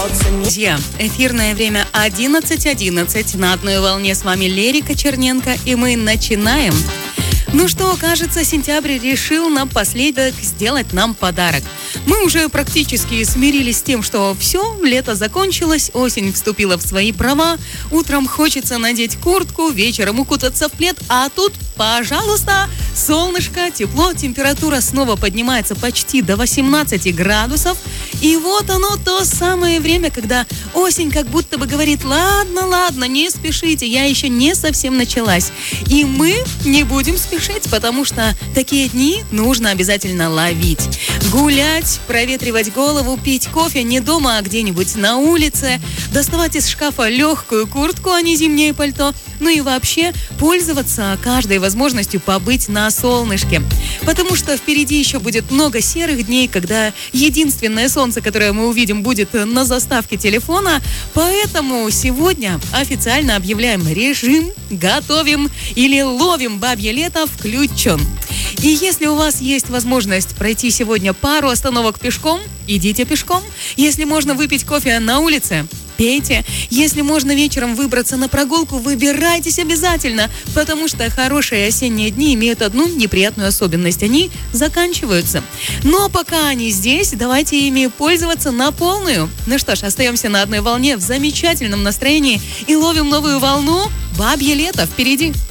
Друзья, эфирное время 11:11. На одной волне с вами Лерика Черненко, и мы начинаем. Ну что, кажется, сентябрь решил напоследок сделать нам подарок. Мы уже практически смирились с тем, что все, лето закончилось, осень вступила в свои права, утром хочется надеть куртку, вечером укутаться в плед, а тут, пожалуйста, солнышко, тепло, температура снова поднимается почти до 18 градусов. И вот оно, то самое время, когда осень как будто бы говорит: ладно, не спешите, я еще не совсем началась. И мы не будем спешить, потому что такие дни нужно обязательно ловить. Гулять, проветривать голову, пить кофе не дома, а где-нибудь на улице, доставать из шкафа легкую куртку, а не зимнее пальто, ну и вообще пользоваться каждой возможностью побыть на солнышке. Потому что впереди еще будет много серых дней, когда единственное солнце, которое мы увидим, будет на заставке телефона. Поэтому сегодня официально объявляем: режим «Готовим» или «Ловим бабье лето» включен. И если у вас есть возможность пройти сегодня пару остановок пешком, идите пешком. Если можно выпить кофе на улице, пейте. Если можно вечером выбраться на прогулку, выбирайтесь обязательно, потому что хорошие осенние дни имеют одну неприятную особенность: они заканчиваются. Но пока они здесь, давайте ими пользоваться на полную. Ну что ж, остаемся на одной волне в замечательном настроении и ловим новую волну. Бабье лето впереди.